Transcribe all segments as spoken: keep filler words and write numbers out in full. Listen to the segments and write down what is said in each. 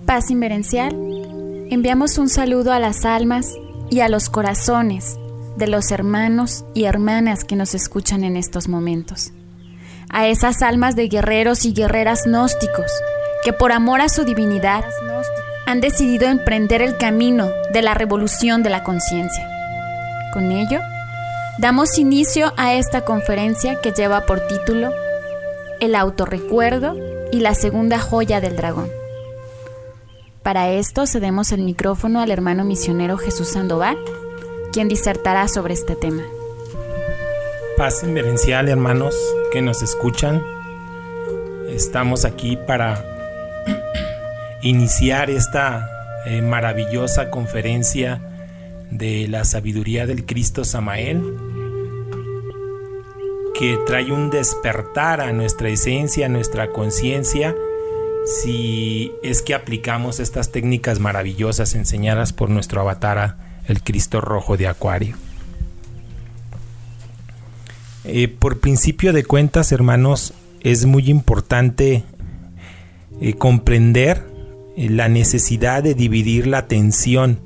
Paz Inverencial, enviamos un saludo a las almas y a los corazones de los hermanos y hermanas que nos escuchan en estos momentos. A esas almas de guerreros y guerreras gnósticos que por amor a su divinidad han decidido emprender el camino de la revolución de la conciencia. Con ello, damos inicio a esta conferencia que lleva por título El autorrecuerdo y la segunda joya del dragón. Para esto cedemos el micrófono al hermano misionero Jesús Sandoval, quien disertará sobre este tema. Paz Inverencial, hermanos que nos escuchan. Estamos aquí para iniciar esta eh, maravillosa conferencia de la sabiduría del Cristo Samael, que trae un despertar a nuestra esencia, a nuestra conciencia, si es que aplicamos estas técnicas maravillosas enseñadas por nuestro avatar, el Cristo Rojo de Acuario. Eh, por principio de cuentas, hermanos, es muy importante eh, comprender eh, la necesidad de dividir la atención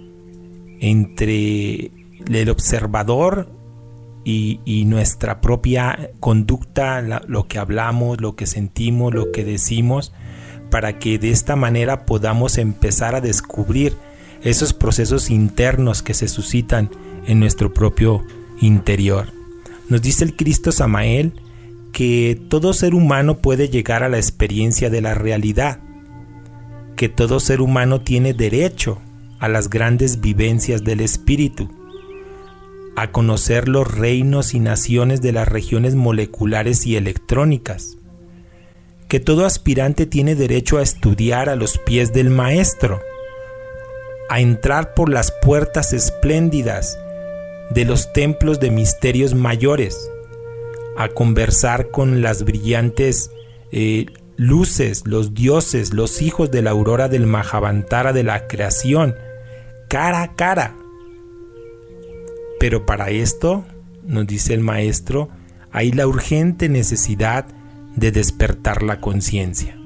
entre el observador y, y nuestra propia conducta, la, lo que hablamos, lo que sentimos, lo que decimos, para que de esta manera podamos empezar a descubrir esos procesos internos que se suscitan en nuestro propio interior. Nos dice el Cristo Samael que todo ser humano puede llegar a la experiencia de la realidad, que todo ser humano tiene derecho a las grandes vivencias del espíritu, a conocer los reinos y naciones de las regiones moleculares y electrónicas, que todo aspirante tiene derecho a estudiar a los pies del maestro, a entrar por las puertas espléndidas de los templos de misterios mayores, a conversar con las brillantes eh, luces, los dioses, los hijos de la aurora del Mahavantara de la creación, cara a cara. Pero para esto, nos dice el maestro, hay la urgente necesidad de despertar la conciencia.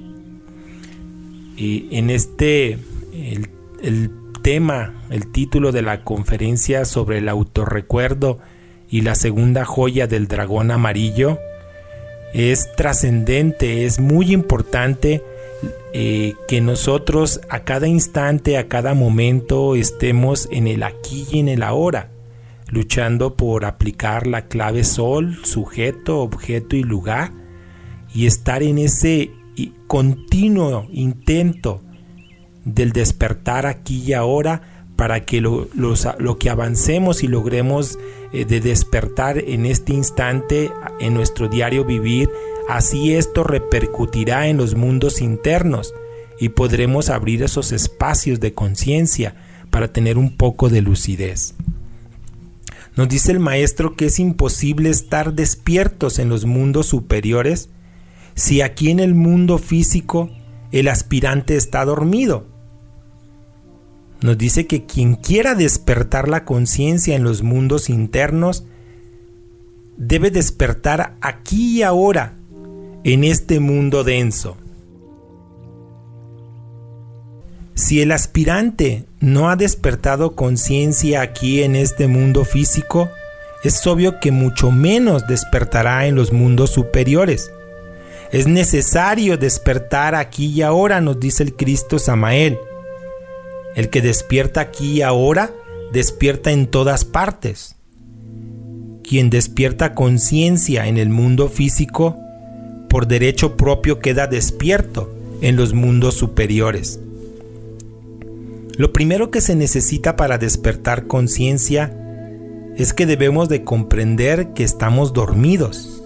Y en este, el, el tema, el título de la conferencia sobre el autorrecuerdo y la segunda joya del dragón amarillo, es trascendente, es muy importante eh, que nosotros a cada instante, a cada momento estemos en el aquí y en el ahora, luchando por aplicar la clave sol, sujeto, objeto y lugar, y estar en ese continuo intento del despertar aquí y ahora, para que lo, los, lo que avancemos y logremos eh, de despertar en este instante en nuestro diario vivir, así esto repercutirá en los mundos internos y podremos abrir esos espacios de conciencia para tener un poco de lucidez. Nos dice el maestro que es imposible estar despiertos en los mundos superiores si aquí en el mundo físico el aspirante está dormido. Nos dice que quien quiera despertar la conciencia en los mundos internos debe despertar aquí y ahora en este mundo denso. Si el aspirante no ha despertado conciencia aquí en este mundo físico, es obvio que mucho menos despertará en los mundos superiores. Es necesario despertar aquí y ahora, nos dice el Cristo Samael. El que despierta aquí y ahora, despierta en todas partes. Quien despierta conciencia en el mundo físico, por derecho propio queda despierto en los mundos superiores. Lo primero que se necesita para despertar conciencia es que debemos de comprender que estamos dormidos.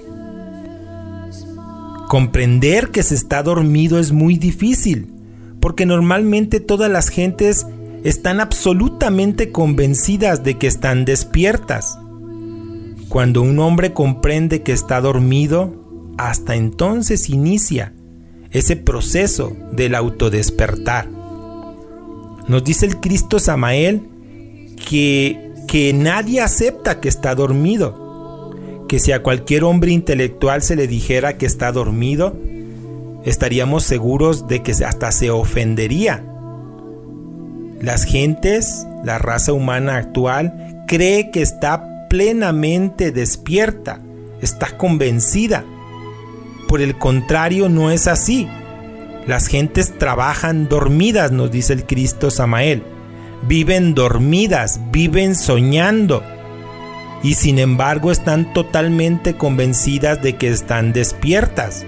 Comprender que se está dormido es muy difícil, porque normalmente todas las gentes están absolutamente convencidas de que están despiertas. Cuando un hombre comprende que está dormido, hasta entonces inicia ese proceso del autodespertar. Nos dice el Cristo Samael que, que nadie acepta que está dormido, que si a cualquier hombre intelectual se le dijera que está dormido, estaríamos seguros de que hasta se ofendería. Las gentes, la raza humana actual, cree que está plenamente despierta, está convencida. Por el contrario, no es así. Las gentes trabajan dormidas, nos dice el Cristo Samael. Viven dormidas, viven soñando. Y sin embargo están totalmente convencidas de que están despiertas.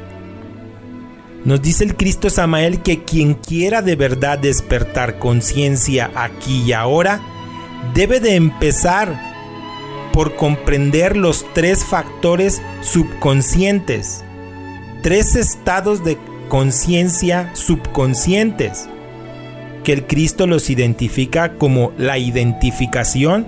Nos dice el Cristo Samael que quien quiera de verdad despertar conciencia aquí y ahora, debe de empezar por comprender los tres factores subconscientes, tres estados de conciencia subconscientes, que el Cristo los identifica como la identificación,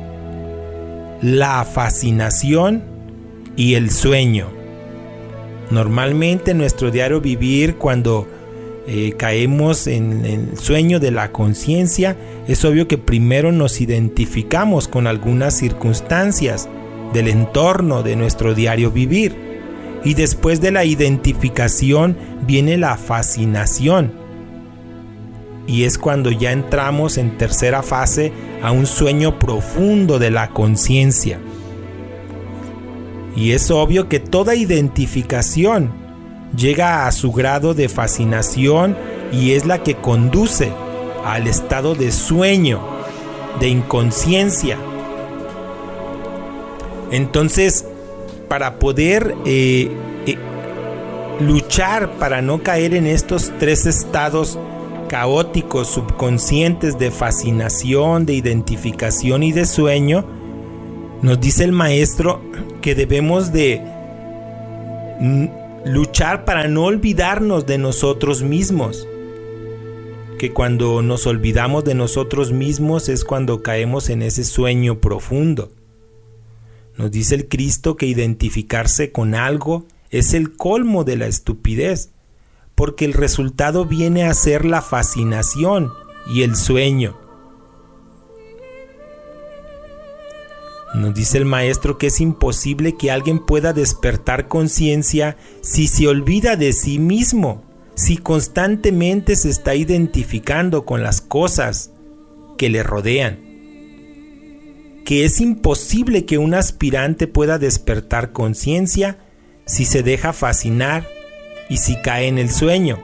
la fascinación y el sueño. Normalmente en nuestro diario vivir, cuando eh, caemos en el sueño de la conciencia, es obvio que primero nos identificamos con algunas circunstancias del entorno de nuestro diario vivir, y después de la identificación viene la fascinación, y es cuando ya entramos en tercera fase a un sueño profundo de la conciencia. Y es obvio que toda identificación llega a su grado de fascinación y es la que conduce al estado de sueño, de inconsciencia. Entonces, para poder eh, eh, luchar para no caer en estos tres estados caóticos subconscientes de fascinación, de identificación y de sueño, nos dice el maestro que debemos de luchar para no olvidarnos de nosotros mismos. Que cuando nos olvidamos de nosotros mismos es cuando caemos en ese sueño profundo. Nos dice el Cristo que identificarse con algo es el colmo de la estupidez, porque el resultado viene a ser la fascinación y el sueño. Nos dice el maestro que es imposible que alguien pueda despertar conciencia si se olvida de sí mismo, si constantemente se está identificando con las cosas que le rodean. Que es imposible que un aspirante pueda despertar conciencia si se deja fascinar y si cae en el sueño.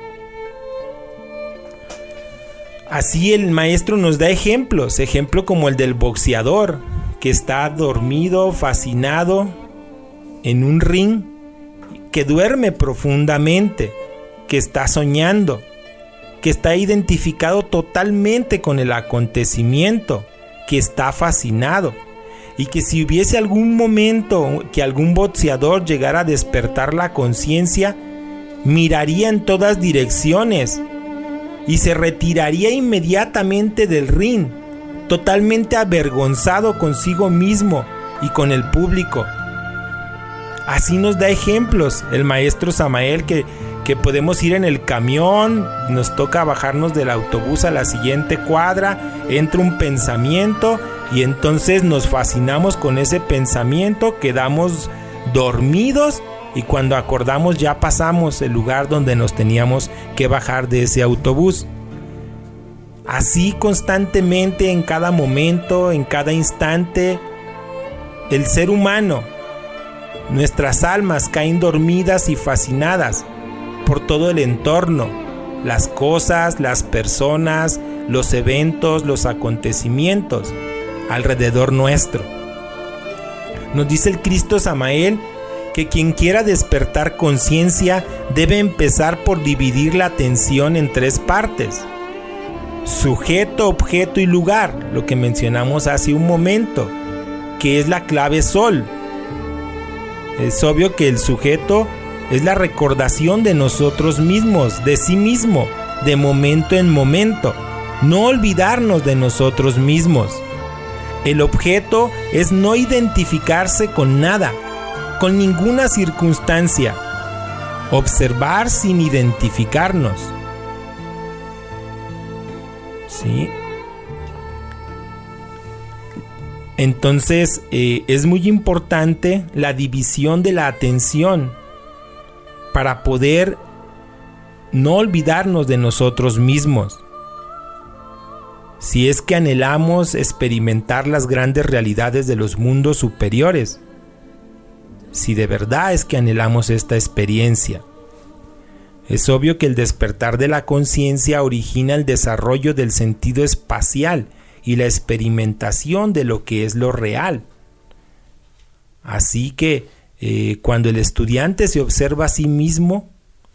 Así el maestro nos da ejemplos, ejemplo como el del boxeador, que está dormido, fascinado en un ring, que duerme profundamente, que está soñando, que está identificado totalmente con el acontecimiento, que está fascinado, y que si hubiese algún momento que algún boxeador llegara a despertar la conciencia, miraría en todas direcciones y se retiraría inmediatamente del ring, totalmente avergonzado consigo mismo y con el público. Así nos da ejemplos el maestro Samael, que, que podemos ir en el camión, nos toca bajarnos del autobús a la siguiente cuadra, entra un pensamiento y entonces nos fascinamos con ese pensamiento, quedamos dormidos y cuando acordamos ya pasamos el lugar donde nos teníamos que bajar de ese autobús. Así constantemente, en cada momento, en cada instante, el ser humano, nuestras almas caen dormidas y fascinadas por todo el entorno, las cosas, las personas, los eventos, los acontecimientos alrededor nuestro. Nos dice el Cristo Samael que quien quiera despertar conciencia debe empezar por dividir la atención en tres partes: sujeto, objeto y lugar, lo que mencionamos hace un momento, que es la clave sol. Es obvio que el sujeto es la recordación de nosotros mismos, de sí mismo, de momento en momento, no olvidarnos de nosotros mismos. El objeto es no identificarse con nada, con ninguna circunstancia, observar sin identificarnos. ¿Sí? Entonces eh, es muy importante la división de la atención, para poder no olvidarnos de nosotros mismos. Si es que anhelamos experimentar las grandes realidades de los mundos superiores, si de verdad es que anhelamos esta experiencia. Es obvio que el despertar de la conciencia origina el desarrollo del sentido espacial y la experimentación de lo que es lo real. Así que eh, cuando el estudiante se observa a sí mismo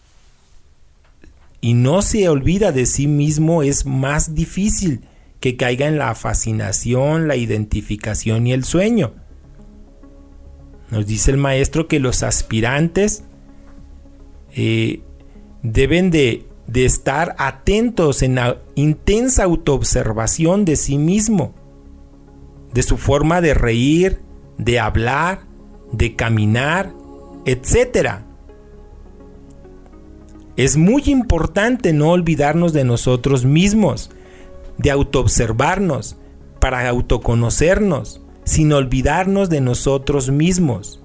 y no se olvida de sí mismo, es más difícil que caiga en la fascinación, la identificación y el sueño. Nos dice el maestro que los aspirantes eh, deben de, de estar atentos en la intensa autoobservación de sí mismo, de su forma de reír, de hablar, de caminar, etcétera. Es muy importante no olvidarnos de nosotros mismos, de autoobservarnos, para autoconocernos, sin olvidarnos de nosotros mismos.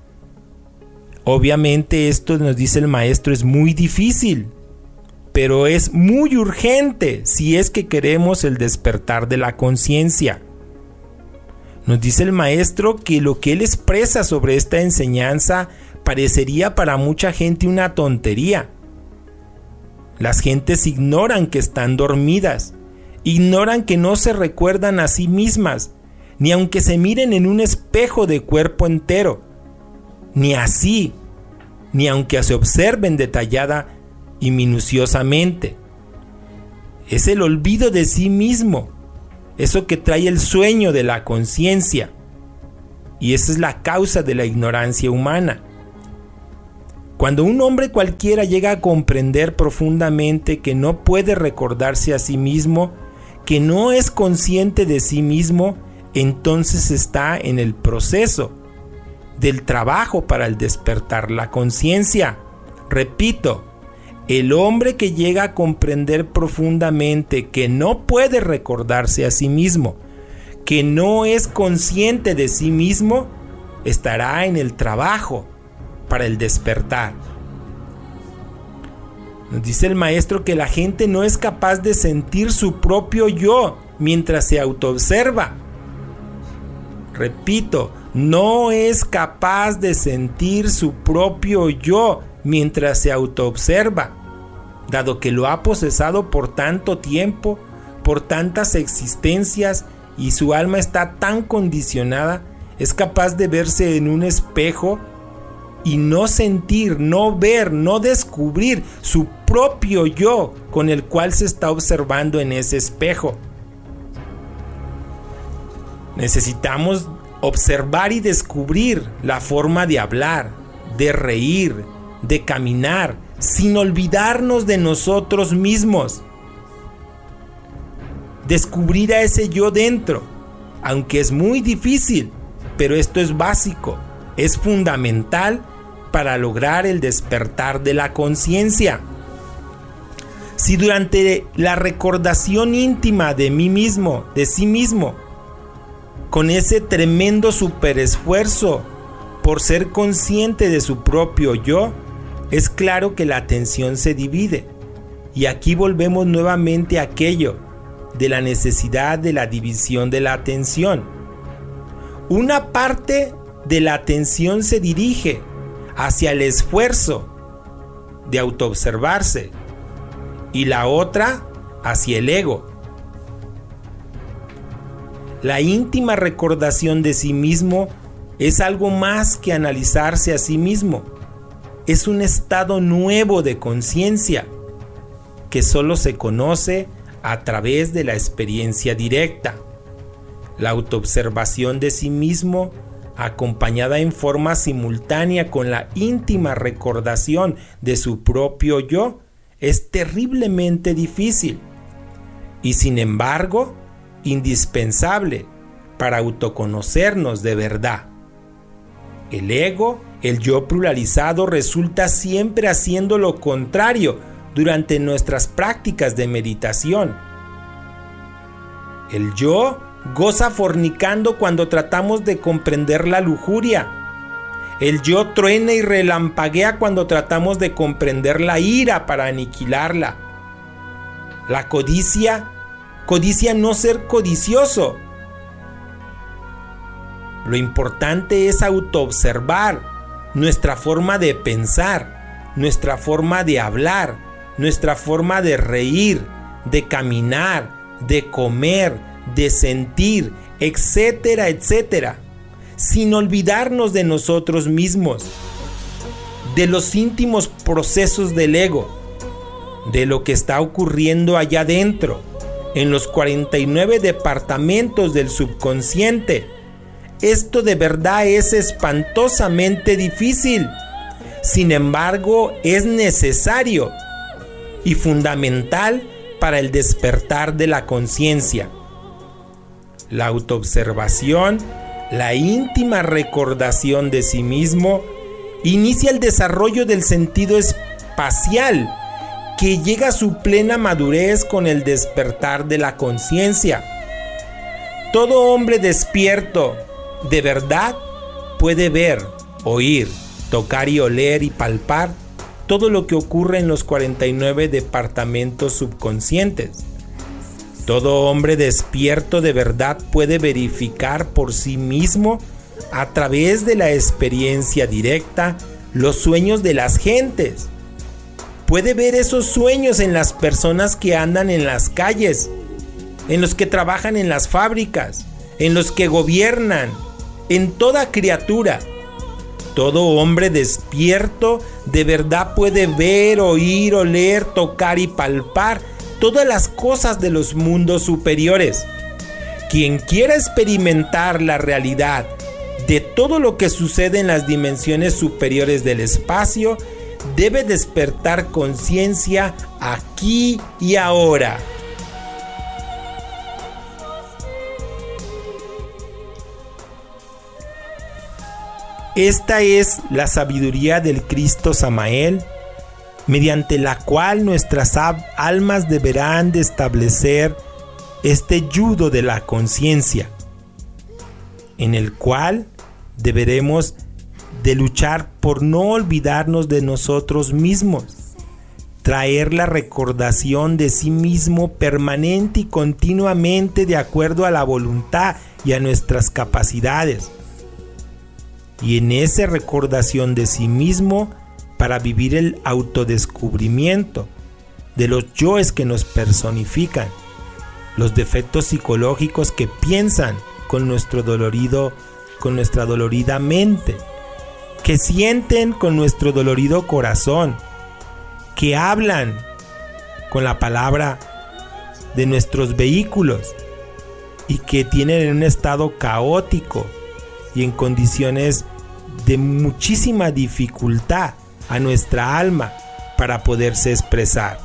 Obviamente esto, nos dice el maestro, es muy difícil, pero es muy urgente si es que queremos el despertar de la conciencia. Nos dice el maestro que lo que él expresa sobre esta enseñanza parecería para mucha gente una tontería. Las gentes ignoran que están dormidas, ignoran que no se recuerdan a sí mismas, ni aunque se miren en un espejo de cuerpo entero, ni así, ni aunque se observen detallada y minuciosamente. Es el olvido de sí mismo, eso que trae el sueño de la conciencia, y esa es la causa de la ignorancia humana. Cuando un hombre cualquiera llega a comprender profundamente que no puede recordarse a sí mismo, que no es consciente de sí mismo, entonces está en el proceso del trabajo para el despertar la conciencia. Repito, el hombre que llega a comprender profundamente que no puede recordarse a sí mismo, que no es consciente de sí mismo, estará en el trabajo para el despertar. Nos dice el maestro que la gente no es capaz de sentir su propio yo mientras se autoobserva. Repito, no es capaz de sentir su propio yo mientras se autoobserva, dado que lo ha posesado por tanto tiempo, por tantas existencias, y su alma está tan condicionada, es capaz de verse en un espejo y no sentir, no ver, no descubrir su propio yo con el cual se está observando en ese espejo. Necesitamos observar y descubrir la forma de hablar, de reír, de caminar, sin olvidarnos de nosotros mismos. Descubrir a ese yo dentro, aunque es muy difícil, pero esto es básico, es fundamental para lograr el despertar de la conciencia. Si durante la recordación íntima de mí mismo, de sí mismo, con ese tremendo superesfuerzo por ser consciente de su propio yo, es claro que la atención se divide. Y aquí volvemos nuevamente a aquello de la necesidad de la división de la atención. Una parte de la atención se dirige hacia el esfuerzo de autoobservarse y la otra hacia el ego. La íntima recordación de sí mismo es algo más que analizarse a sí mismo. Es un estado nuevo de conciencia que solo se conoce a través de la experiencia directa. La autoobservación de sí mismo, acompañada en forma simultánea con la íntima recordación de su propio yo, es terriblemente difícil y, sin embargo, indispensable para autoconocernos de verdad. El ego, el yo pluralizado, resulta siempre haciendo lo contrario durante nuestras prácticas de meditación. El yo goza fornicando cuando tratamos de comprender la lujuria. El yo truena y relampaguea cuando tratamos de comprender la ira para aniquilarla. La codicia, codicia no ser codicioso. Lo importante es autoobservar nuestra forma de pensar, nuestra forma de hablar, nuestra forma de reír, de caminar, de comer, de sentir, etcétera, etcétera, sin olvidarnos de nosotros mismos, de los íntimos procesos del ego, de lo que está ocurriendo allá adentro, en los cuarenta y nueve departamentos del subconsciente. Esto de verdad es espantosamente difícil. Sin embargo, es necesario y fundamental para el despertar de la conciencia. La autoobservación, la íntima recordación de sí mismo, inicia el desarrollo del sentido espacial, que llega a su plena madurez con el despertar de la conciencia. Todo hombre despierto, de verdad, puede ver, oír, tocar y oler y palpar todo lo que ocurre en los cuarenta y nueve departamentos subconscientes. Todo hombre despierto de verdad puede verificar por sí mismo, a través de la experiencia directa, los sueños de las gentes. Puede ver esos sueños en las personas que andan en las calles, en los que trabajan en las fábricas, en los que gobiernan, en toda criatura. Todo hombre despierto de verdad puede ver, oír, oler, tocar y palpar todas las cosas de los mundos superiores. Quien quiera experimentar la realidad de todo lo que sucede en las dimensiones superiores del espacio, debe despertar conciencia aquí y ahora. Esta es la sabiduría del Cristo Samael, mediante la cual nuestras almas deberán de establecer este yudo de la conciencia, en el cual deberemos de luchar por no olvidarnos de nosotros mismos, traer la recordación de sí mismo permanente y continuamente de acuerdo a la voluntad y a nuestras capacidades. Y en esa recordación de sí mismo, para vivir el autodescubrimiento de los yoes que nos personifican, los defectos psicológicos que piensan con nuestro dolorido, con nuestra dolorida mente, que sienten con nuestro dolorido corazón, que hablan con la palabra de nuestros vehículos y que tienen un estado caótico y en condiciones de muchísima dificultad a nuestra alma para poderse expresar.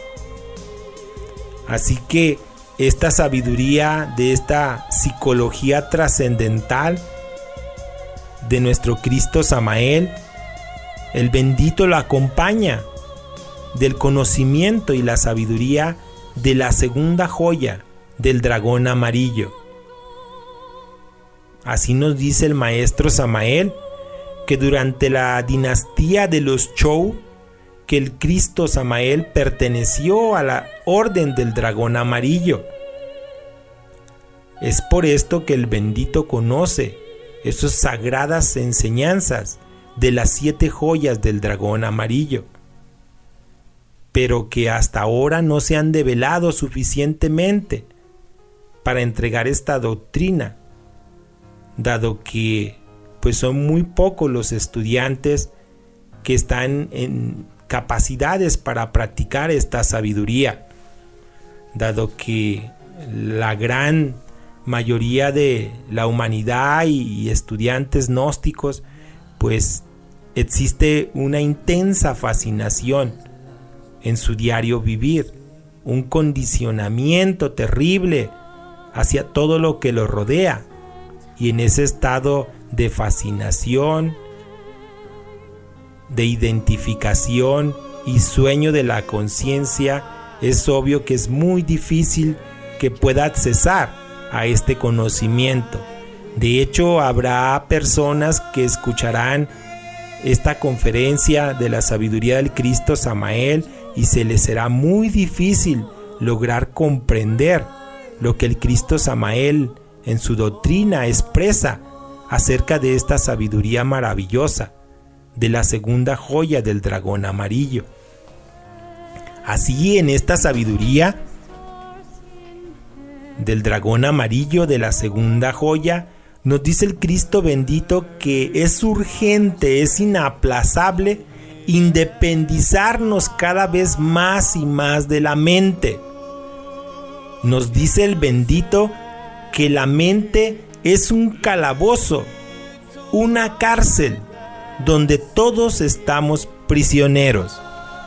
Así que esta sabiduría de esta psicología trascendental de nuestro Cristo Samael, el bendito lo acompaña del conocimiento y la sabiduría de la segunda joya del dragón amarillo. Así nos dice el maestro Samael que durante la dinastía de los Zhou, que el Cristo Samael perteneció a la orden del dragón amarillo. Es por esto que el bendito conoce esas sagradas enseñanzas de las siete joyas del dragón amarillo, pero que hasta ahora no se han develado suficientemente para entregar esta doctrina, dado que pues son muy pocos los estudiantes que están en capacidades para practicar esta sabiduría, dado que la gran mayoría de la humanidad y estudiantes gnósticos, pues existe una intensa fascinación en su diario vivir, un condicionamiento terrible hacia todo lo que lo rodea, y en ese estado de fascinación, de identificación y sueño de la conciencia, es obvio que es muy difícil que pueda accesar a este conocimiento. De hecho, habrá personas que escucharán esta conferencia de la sabiduría del Cristo Samael y se les será muy difícil lograr comprender lo que el Cristo Samael en su doctrina expresa acerca de esta sabiduría maravillosa, de la segunda joya del dragón amarillo. Así, en esta sabiduría del dragón amarillo, de la segunda joya, nos dice el Cristo bendito que es urgente, es inaplazable independizarnos cada vez más y más de la mente. Nos dice el bendito que la mente es un calabozo, una cárcel donde todos estamos prisioneros.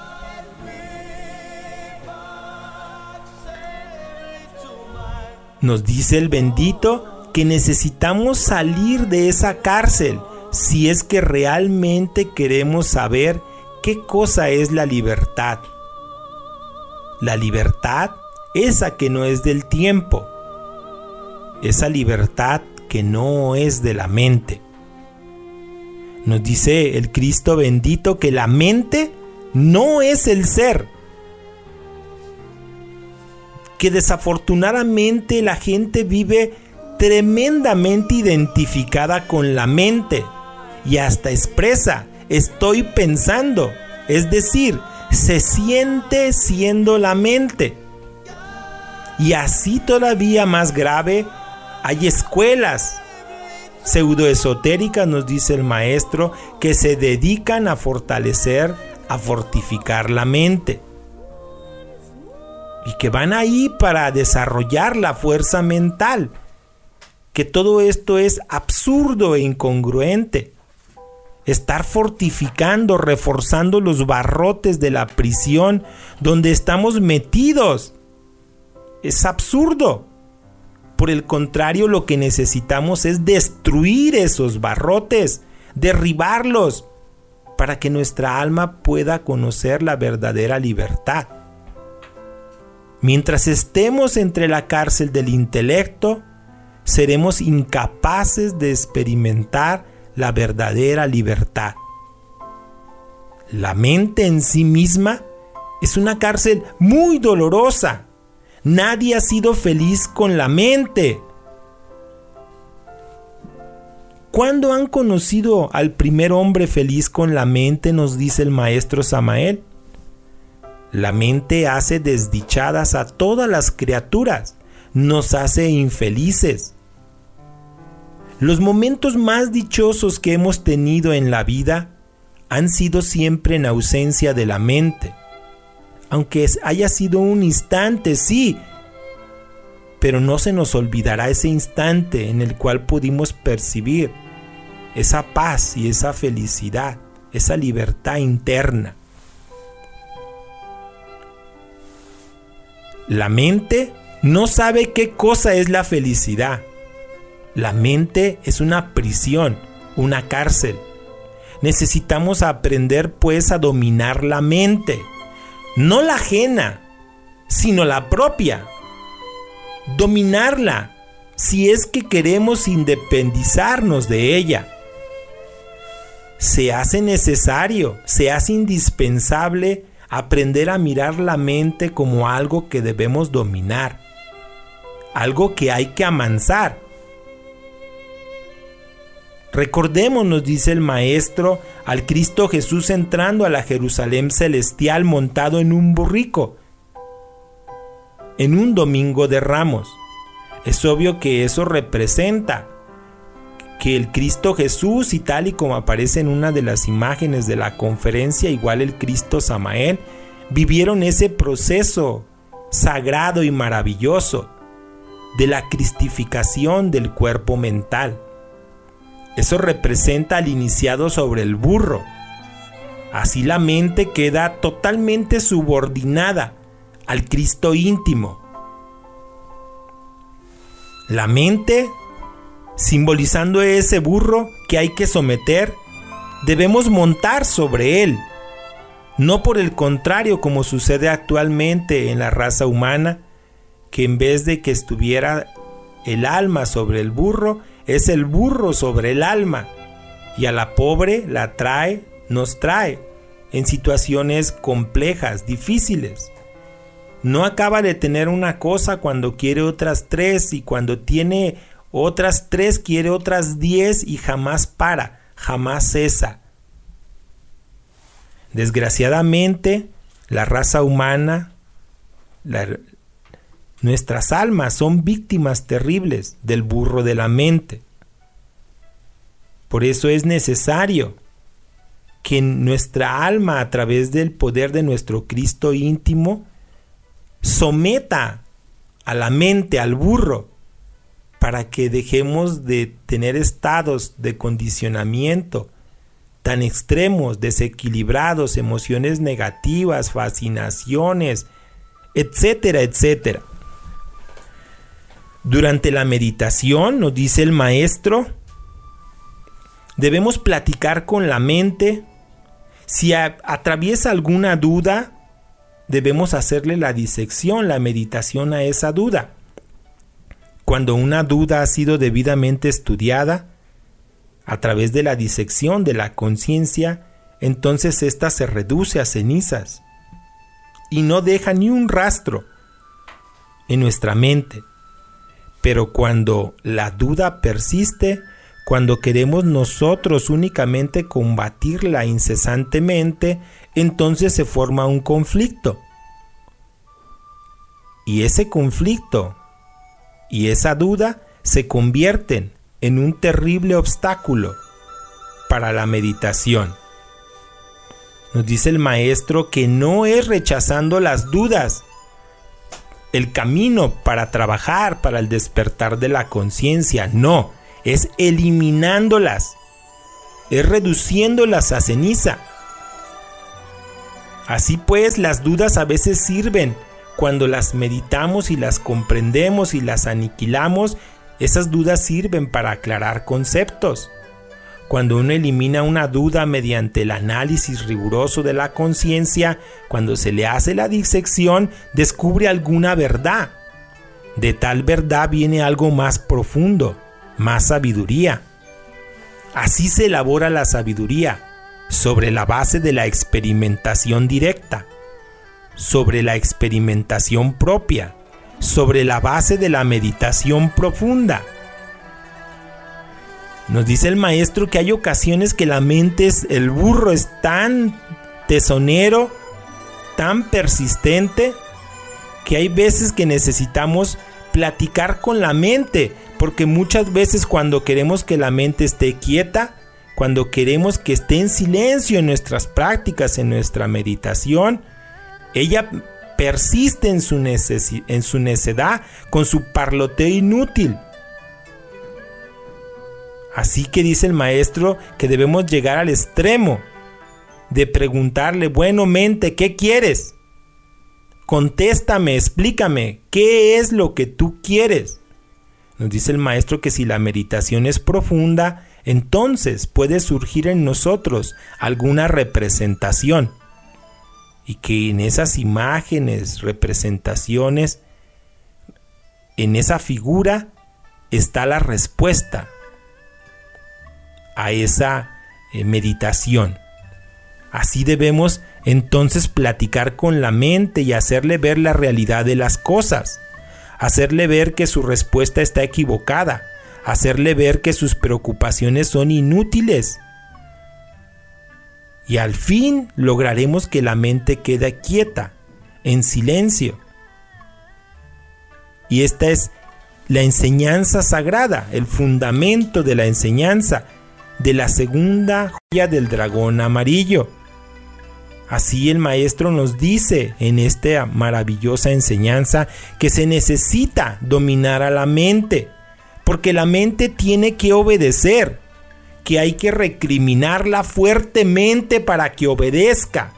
Nos dice el bendito que necesitamos salir de esa cárcel si es que realmente queremos saber qué cosa es la libertad. La libertad, esa que no es del tiempo, esa libertad que no es de la mente. Nos dice el Cristo bendito que la mente no es el ser, que desafortunadamente la gente vive tremendamente identificada con la mente y hasta expresa estoy pensando, es decir, se siente siendo la mente. Y así todavía más grave, hay escuelas pseudoesotéricas, nos dice el maestro, que se dedican a fortalecer, a fortificar la mente. Y que van ahí para desarrollar la fuerza mental. Que todo esto es absurdo e incongruente. Estar fortificando, reforzando los barrotes de la prisión donde estamos metidos. Es absurdo. Por el contrario, lo que necesitamos es destruir esos barrotes, derribarlos, para que nuestra alma pueda conocer la verdadera libertad. Mientras estemos entre la cárcel del intelecto, seremos incapaces de experimentar la verdadera libertad. La mente en sí misma es una cárcel muy dolorosa. Nadie ha sido feliz con la mente. ¿Cuándo han conocido al primer hombre feliz con la mente? Nos dice el maestro Samael. La mente hace desdichadas a todas las criaturas, nos hace infelices. Los momentos más dichosos que hemos tenido en la vida han sido siempre en ausencia de la mente. Aunque haya sido un instante, sí, pero no se nos olvidará ese instante en el cual pudimos percibir esa paz y esa felicidad, esa libertad interna. La mente no sabe qué cosa es la felicidad. La mente es una prisión, una cárcel. Necesitamos aprender pues a dominar la mente. No la ajena, sino la propia. Dominarla, si es que queremos independizarnos de ella. Se hace necesario, se hace indispensable aprender a mirar la mente como algo que debemos dominar, algo que hay que amansar. Recordemos, nos dice el maestro, al Cristo Jesús entrando a la Jerusalén celestial montado en un burrico, en un domingo de Ramos. Es obvio que eso representa que el Cristo Jesús, y tal y como aparece en una de las imágenes de la conferencia, igual el Cristo Samael, vivieron ese proceso sagrado y maravilloso de la cristificación del cuerpo mental. Eso representa al iniciado sobre el burro. Así la mente queda totalmente subordinada al Cristo íntimo. La mente, simbolizando ese burro que hay que someter, debemos montar sobre él. No por el contrario, como sucede actualmente en la raza humana, que en vez de que estuviera el alma sobre el burro, es el burro sobre el alma, y a la pobre la trae nos trae en situaciones complejas, difíciles. No acaba de tener una cosa cuando quiere otras tres, y cuando tiene otras tres quiere otras diez, y jamás para, jamás cesa. Desgraciadamente, la raza humana, la, nuestras almas son víctimas terribles del burro de la mente. Por eso es necesario que nuestra alma, a través del poder de nuestro Cristo íntimo, someta a la mente, al burro, para que dejemos de tener estados de condicionamiento tan extremos, desequilibrados, emociones negativas, fascinaciones, etcétera, etcétera. Durante la meditación, nos dice el maestro, debemos platicar con la mente. Si a, atraviesa alguna duda, debemos hacerle la disección, la meditación a esa duda. Cuando una duda ha sido debidamente estudiada, a través de la disección de la conciencia, entonces ésta se reduce a cenizas y no deja ni un rastro en nuestra mente. Pero cuando la duda persiste, cuando queremos nosotros únicamente combatirla incesantemente, entonces se forma un conflicto. Y ese conflicto y esa duda se convierten en un terrible obstáculo para la meditación. Nos dice el maestro que no es rechazando las dudas el camino para trabajar, para el despertar de la conciencia, no, es eliminándolas, es reduciéndolas a ceniza. Así pues, las dudas a veces sirven cuando las meditamos y las comprendemos y las aniquilamos. Esas dudas sirven para aclarar conceptos. Cuando uno elimina una duda mediante el análisis riguroso de la conciencia, cuando se le hace la disección, descubre alguna verdad. De tal verdad viene algo más profundo, más sabiduría. Así se elabora la sabiduría, sobre la base de la experimentación directa, sobre la experimentación propia, sobre la base de la meditación profunda. Nos dice el maestro que hay ocasiones que la mente, es, el burro es tan tesonero, tan persistente, que hay veces que necesitamos platicar con la mente, porque muchas veces cuando queremos que la mente esté quieta, cuando queremos que esté en silencio en nuestras prácticas, en nuestra meditación, ella persiste en su, necesi- en su necedad, con su parloteo inútil. Así que dice el maestro que debemos llegar al extremo de preguntarle, bueno, mente, ¿qué quieres? Contéstame, explícame, ¿qué es lo que tú quieres? Nos dice el maestro que si la meditación es profunda, entonces puede surgir en nosotros alguna representación. Y que en esas imágenes, representaciones, en esa figura está la respuesta a esa eh, meditación. Así debemos entonces platicar con la mente y hacerle ver la realidad de las cosas, hacerle ver que su respuesta está equivocada, hacerle ver que sus preocupaciones son inútiles. Y al fin lograremos que la mente quede quieta, en silencio. Y esta es la enseñanza sagrada, el fundamento de la enseñanza de la segunda joya del dragón amarillo. Así el maestro nos dice en esta maravillosa enseñanza que se necesita dominar a la mente, porque la mente tiene que obedecer, que hay que recriminarla fuertemente para que obedezca.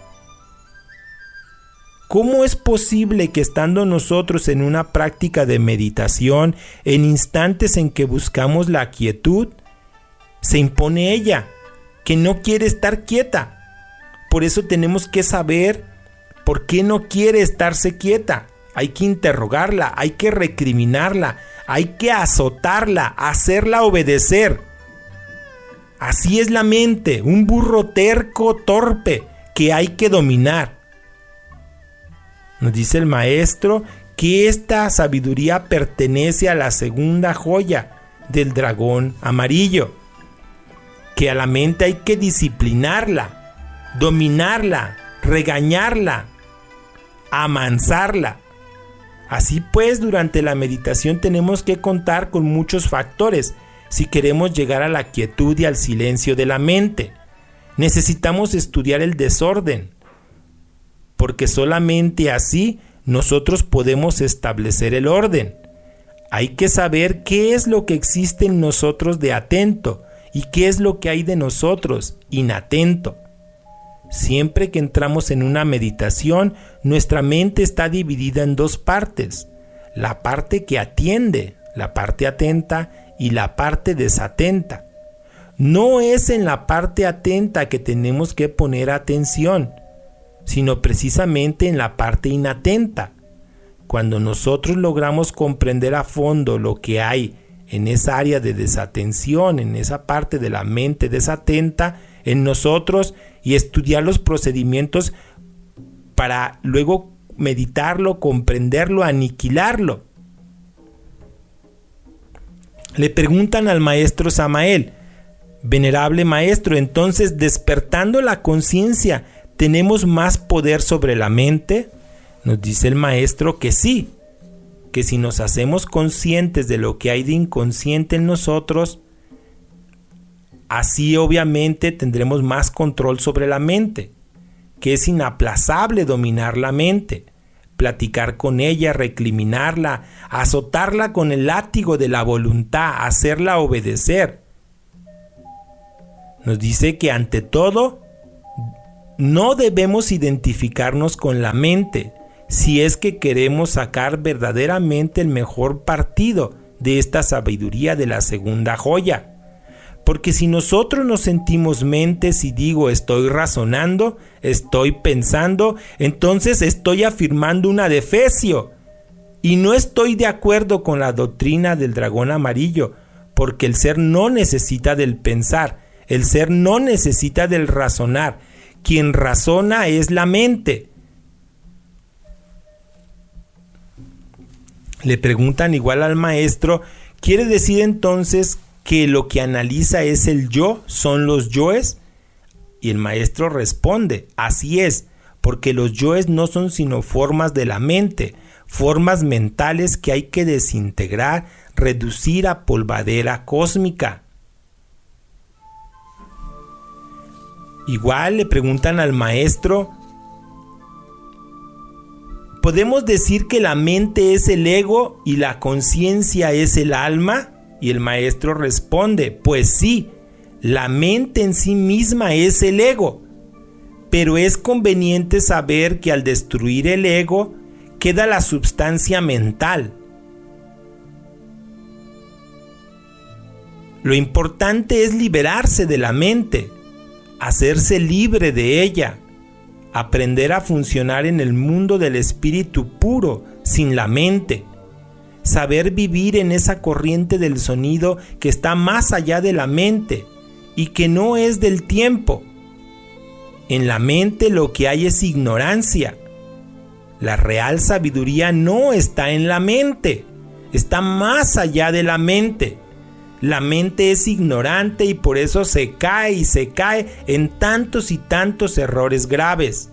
¿Cómo es posible que estando nosotros en una práctica de meditación, en instantes en que buscamos la quietud, se impone ella, que no quiere estar quieta? Por eso tenemos que saber por qué no quiere estarse quieta. Hay que interrogarla, hay que recriminarla, hay que azotarla, hacerla obedecer. Así es la mente, un burro terco, torpe, que hay que dominar. Nos dice el maestro que esta sabiduría pertenece a la segunda joya del dragón amarillo, que a la mente hay que disciplinarla, dominarla, regañarla, amansarla. Así pues, durante la meditación tenemos que contar con muchos factores si queremos llegar a la quietud y al silencio de la mente. Necesitamos estudiar el desorden, porque solamente así nosotros podemos establecer el orden. Hay que saber qué es lo que existe en nosotros de atento y qué es lo que hay de nosotros inatento. Siempre que entramos en una meditación, nuestra mente está dividida en dos partes: la parte que atiende, la parte atenta, y la parte desatenta. No es en la parte atenta que tenemos que poner atención, sino precisamente en la parte inatenta. Cuando nosotros logramos comprender a fondo lo que hay en esa área de desatención, en esa parte de la mente desatenta en nosotros, y estudiar los procedimientos para luego meditarlo, comprenderlo, aniquilarlo. Le preguntan al maestro Samael: venerable maestro, entonces, despertando la conciencia, ¿tenemos más poder sobre la mente? Nos dice el maestro que sí, que si nos hacemos conscientes de lo que hay de inconsciente en nosotros, así obviamente tendremos más control sobre la mente, que es inaplazable dominar la mente, platicar con ella, recriminarla, azotarla con el látigo de la voluntad, hacerla obedecer. Nos dice que ante todo no debemos identificarnos con la mente si es que queremos sacar verdaderamente el mejor partido de esta sabiduría de la segunda joya. Porque si nosotros nos sentimos mentes y digo estoy razonando, estoy pensando, entonces estoy afirmando un adefesio. Y no estoy de acuerdo con la doctrina del dragón amarillo, porque el ser no necesita del pensar, el ser no necesita del razonar. Quien razona es la mente. Le preguntan igual al maestro: ¿quiere decir entonces que lo que analiza es el yo, son los yoes? Y el maestro responde: así es, porque los yoes no son sino formas de la mente, formas mentales que hay que desintegrar, reducir a polvadera cósmica. Igual le preguntan al maestro: ¿podemos decir que la mente es el ego y la conciencia es el alma? Y el maestro responde: pues sí, la mente en sí misma es el ego, pero es conveniente saber que al destruir el ego queda la substancia mental. Lo importante es liberarse de la mente, hacerse libre de ella, aprender a funcionar en el mundo del espíritu puro, sin la mente. Saber vivir en esa corriente del sonido que está más allá de la mente y que no es del tiempo. En la mente lo que hay es ignorancia. La real sabiduría no está en la mente, está más allá de la mente. La mente es ignorante y por eso se cae y se cae en tantos y tantos errores graves.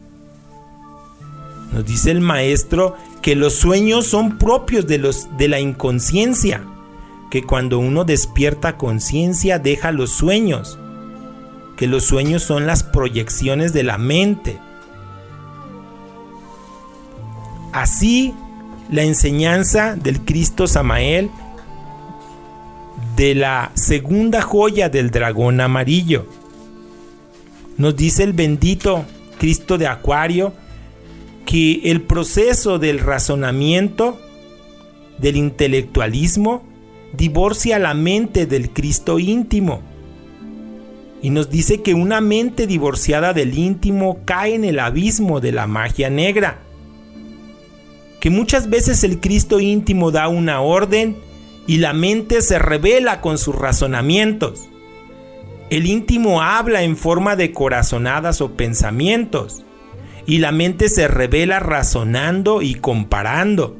Nos dice el maestro que los sueños son propios de, los, de la inconsciencia, que cuando uno despierta conciencia deja los sueños, que los sueños son las proyecciones de la mente. Así, la enseñanza del Cristo Samael, de la segunda joya del dragón amarillo. Nos dice el bendito Cristo de Acuario que el proceso del razonamiento, del intelectualismo, divorcia la mente del Cristo íntimo. Y nos dice que una mente divorciada del íntimo cae en el abismo de la magia negra. Que muchas veces el Cristo íntimo da una orden y la mente se rebela con sus razonamientos. El íntimo habla en forma de corazonadas o pensamientos, y la mente se revela razonando y comparando.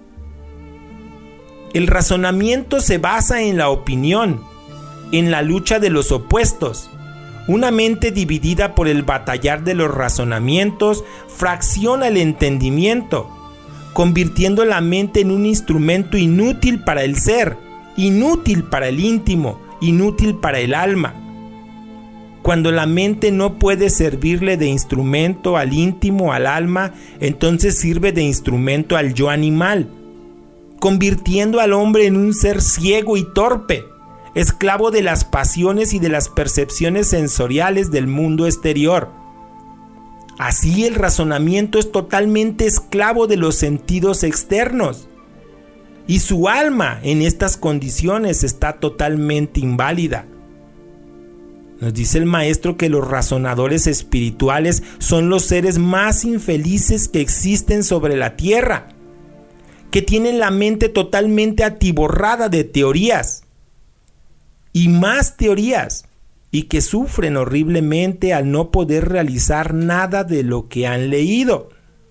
El razonamiento se basa en la opinión, en la lucha de los opuestos. Una mente dividida por el batallar de los razonamientos fracciona el entendimiento, convirtiendo la mente en un instrumento inútil para el ser, inútil para el íntimo, inútil para el alma. Cuando la mente no puede servirle de instrumento al íntimo, al alma, entonces sirve de instrumento al yo animal, convirtiendo al hombre en un ser ciego y torpe, esclavo de las pasiones y de las percepciones sensoriales del mundo exterior. Así el razonamiento es totalmente esclavo de los sentidos externos, y su alma en estas condiciones está totalmente inválida. Nos dice el maestro que los razonadores espirituales son los seres más infelices que existen sobre la tierra, que tienen la mente totalmente atiborrada de teorías y más teorías, y que sufren horriblemente al no poder realizar nada de lo que han leído.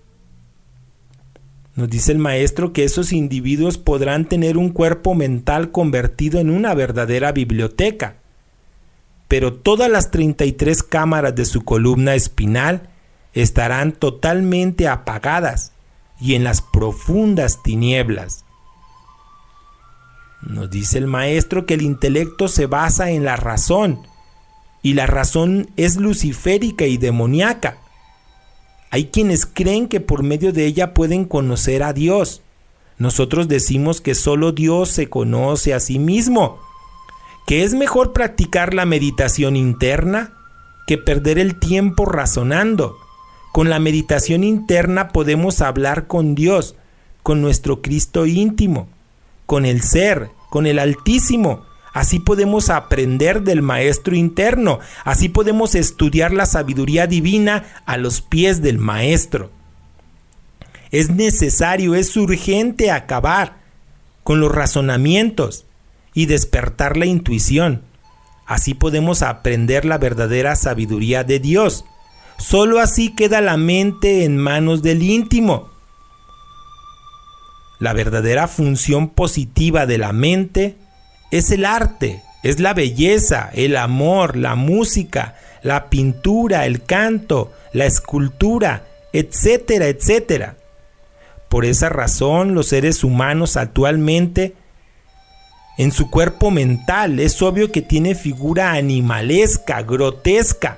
Nos dice el maestro que esos individuos podrán tener un cuerpo mental convertido en una verdadera biblioteca, pero todas las treinta y tres cámaras de su columna espinal estarán totalmente apagadas y en las profundas tinieblas. Nos dice el maestro que el intelecto se basa en la razón, y la razón es luciférica y demoníaca. Hay quienes creen que por medio de ella pueden conocer a Dios. Nosotros decimos que solo Dios se conoce a sí mismo, que es mejor practicar la meditación interna que perder el tiempo razonando. Con la meditación interna podemos hablar con Dios, con nuestro Cristo íntimo, con el Ser, con el Altísimo. Así podemos aprender del Maestro interno, así podemos estudiar la sabiduría divina a los pies del Maestro. Es necesario, es urgente acabar con los razonamientos y despertar la intuición. Así podemos aprender la verdadera sabiduría de Dios. Solo así queda la mente en manos del íntimo. La verdadera función positiva de la mente es el arte, es la belleza, el amor, la música, la pintura, el canto, la escultura, etcétera, etcétera. Por esa razón, los seres humanos actualmente, en su cuerpo mental, es obvio que tiene figura animalesca, grotesca.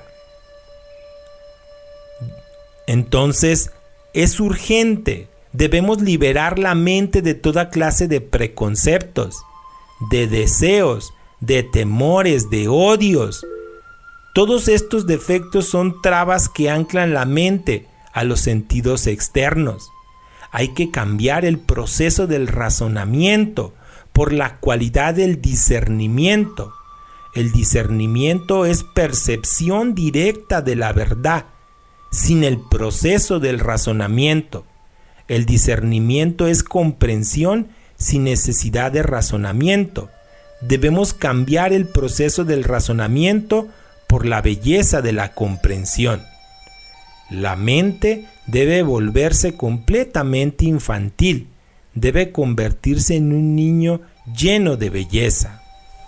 Entonces, es urgente, debemos liberar la mente de toda clase de preconceptos, de deseos, de temores, de odios. Todos estos defectos son trabas que anclan la mente a los sentidos externos. Hay que cambiar el proceso del razonamiento por la cualidad del discernimiento. El discernimiento es percepción directa de la verdad, sin el proceso del razonamiento. El discernimiento es comprensión sin necesidad de razonamiento. Debemos cambiar el proceso del razonamiento por la belleza de la comprensión. La mente debe volverse completamente infantil, debe convertirse en un niño lleno de belleza.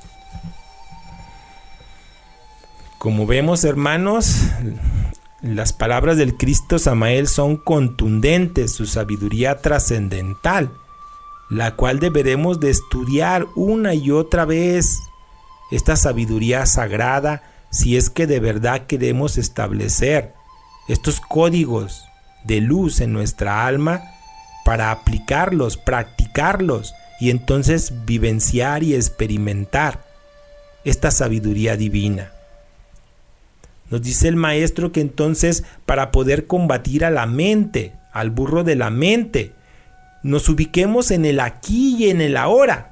Como vemos, hermanos, las palabras del Cristo Samael son contundentes, su sabiduría trascendental, la cual deberemos de estudiar una y otra vez. Esta sabiduría sagrada, si es que de verdad queremos establecer estos códigos de luz en nuestra alma para aplicarlos, practicarlos y entonces vivenciar y experimentar esta sabiduría divina. Nos dice el maestro que entonces, para poder combatir a la mente, al burro de la mente, nos ubiquemos en el aquí y en el ahora.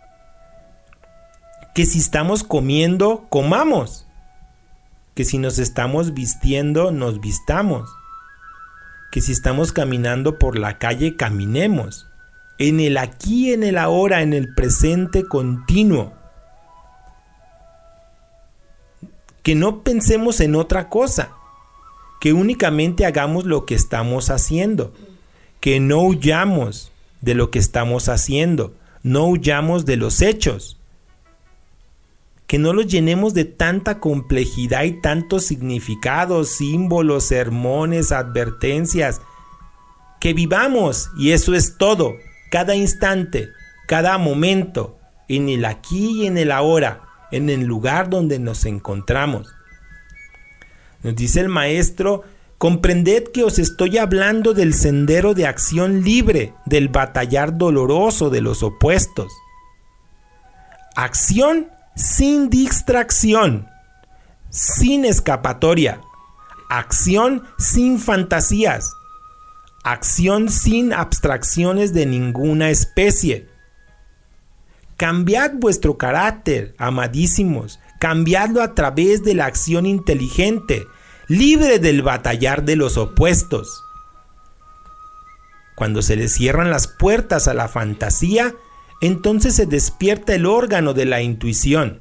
Que si estamos comiendo, comamos. Que si nos estamos vistiendo, nos vistamos. Que si estamos caminando por la calle, caminemos. En el aquí, en el ahora, en el presente continuo. que no pensemos en otra cosa, que únicamente hagamos lo que estamos haciendo, que no huyamos de lo que estamos haciendo, no huyamos de los hechos, que no los llenemos de tanta complejidad y tantos significados, símbolos, sermones, advertencias, que vivamos, y eso es todo, cada instante, cada momento, en el aquí y en el ahora, en el lugar donde nos encontramos. Nos dice el maestro: comprended que os estoy hablando del sendero de acción libre, del batallar doloroso de los opuestos. Acción sin distracción, sin escapatoria, acción sin fantasías, acción sin abstracciones de ninguna especie. Cambiad vuestro carácter, amadísimos, cambiadlo a través de la acción inteligente, libre del batallar de los opuestos. Cuando se le cierran las puertas a la fantasía, entonces se despierta el órgano de la intuición.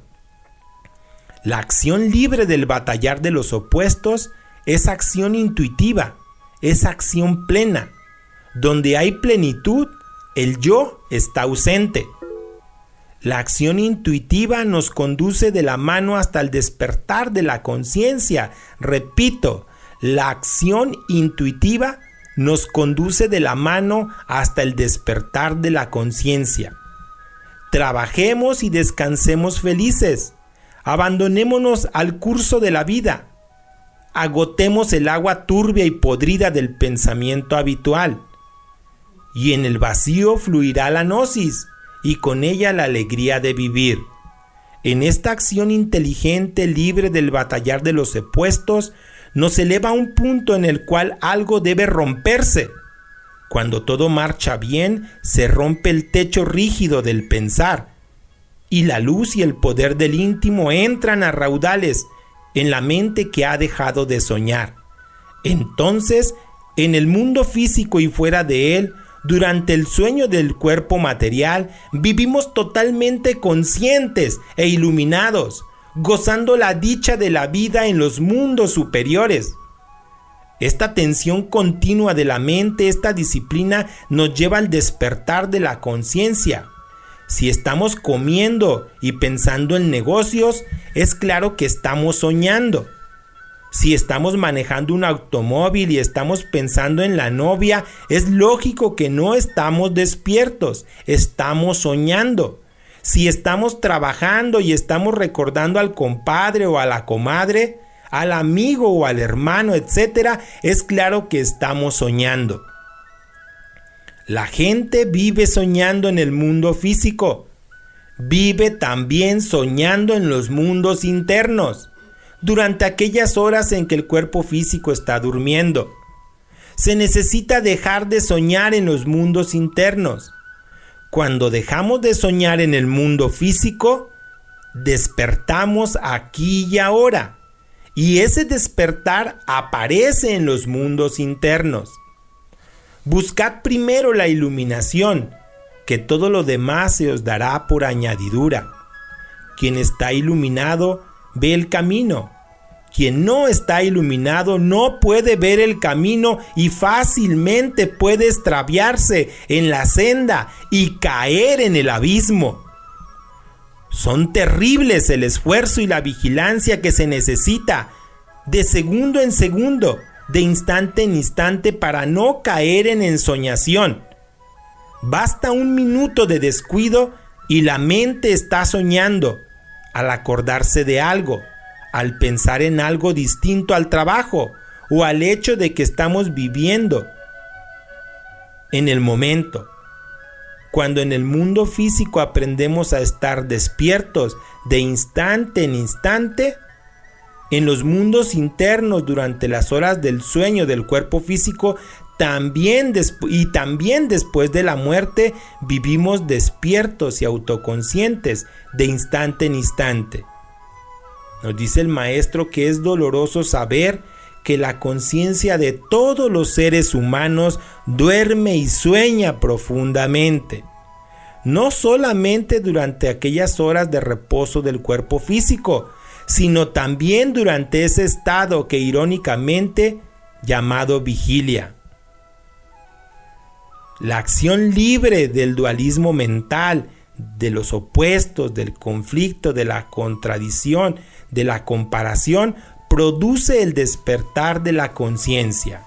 La acción libre del batallar de los opuestos es acción intuitiva, es acción plena. Donde hay plenitud, el yo está ausente. La acción intuitiva nos conduce de la mano hasta el despertar de la conciencia. Repito, la acción intuitiva nos conduce de la mano hasta el despertar de la conciencia. Trabajemos y descansemos felices. Abandonémonos al curso de la vida. Agotemos el agua turbia y podrida del pensamiento habitual. Y en el vacío fluirá la gnosis, y con ella la alegría de vivir. En esta acción inteligente, libre del batallar de los opuestos, nos eleva a un punto en el cual algo debe romperse. Cuando todo marcha bien, se rompe el techo rígido del pensar, y la luz y el poder del íntimo entran a raudales en la mente que ha dejado de soñar. Entonces, en el mundo físico y fuera de él, durante el sueño del cuerpo material, vivimos totalmente conscientes e iluminados, gozando la dicha de la vida en los mundos superiores. Esta tensión continua de la mente, esta disciplina, nos lleva al despertar de la conciencia. Si estamos comiendo y pensando en negocios, es claro que estamos soñando. Si estamos manejando un automóvil y estamos pensando en la novia, es lógico que no estamos despiertos, estamos soñando. Si estamos trabajando y estamos recordando al compadre o a la comadre, al amigo o al hermano, etcétera, es claro que estamos soñando. La gente vive soñando en el mundo físico, vive también soñando en los mundos internos, durante aquellas horas en que el cuerpo físico está durmiendo. Se necesita dejar de soñar en los mundos internos. Cuando dejamos de soñar en el mundo físico, despertamos aquí y ahora, y ese despertar aparece en los mundos internos. Buscad primero la iluminación, que todo lo demás se os dará por añadidura. Quien está iluminado ve el camino. Quien no está iluminado no puede ver el camino y fácilmente puede extraviarse en la senda y caer en el abismo. Son terribles el esfuerzo y la vigilancia que se necesita de segundo en segundo, de instante en instante, para no caer en ensoñación. Basta un minuto de descuido y la mente está soñando, al acordarse de algo, al pensar en algo distinto al trabajo o al hecho de que estamos viviendo en el momento. Cuando en el mundo físico aprendemos a estar despiertos de instante en instante, en los mundos internos durante las horas del sueño del cuerpo físico, también y también después de la muerte, vivimos despiertos y autoconscientes de instante en instante. Nos dice el maestro que es doloroso saber que la conciencia de todos los seres humanos duerme y sueña profundamente, no solamente durante aquellas horas de reposo del cuerpo físico, sino también durante ese estado que irónicamente llamado vigilia. La acción libre del dualismo mental, de los opuestos, del conflicto, de la contradicción, de la comparación, produce el despertar de la conciencia.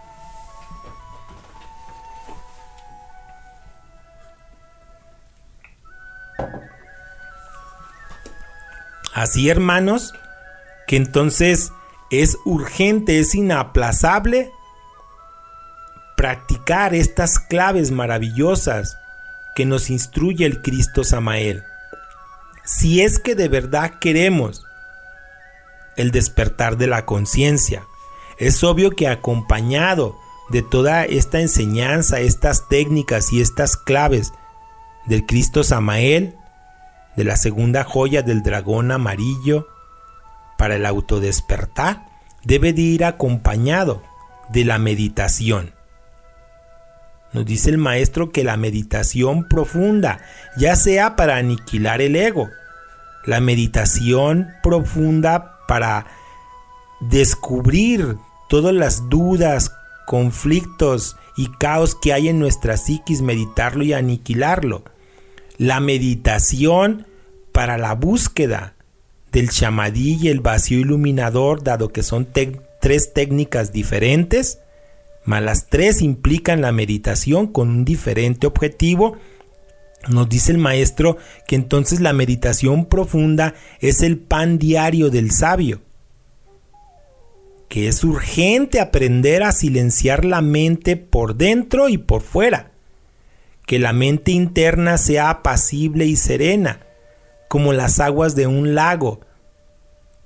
Así, hermanos, que entonces es urgente, es inaplazable practicar estas claves maravillosas que nos instruye el Cristo Samael. Si es que de verdad queremos el despertar de la conciencia, es obvio que acompañado de toda esta enseñanza, estas técnicas y estas claves del Cristo Samael, de la segunda joya del dragón amarillo para el autodespertar, debe de ir acompañado de la meditación. Nos dice el maestro que la meditación profunda, ya sea para aniquilar el ego, la meditación profunda para descubrir todas las dudas, conflictos y caos que hay en nuestra psiquis, meditarlo y aniquilarlo. La meditación para la búsqueda del shamadí y el vacío iluminador, dado que son te- tres técnicas diferentes, mas las tres implican la meditación con un diferente objetivo. Nos dice el maestro que entonces la meditación profunda es el pan diario del sabio, que es urgente aprender a silenciar la mente por dentro y por fuera, que la mente interna sea apacible y serena, como las aguas de un lago,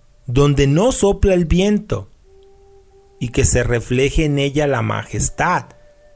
donde no sopla el viento, y que se refleje en ella la majestad,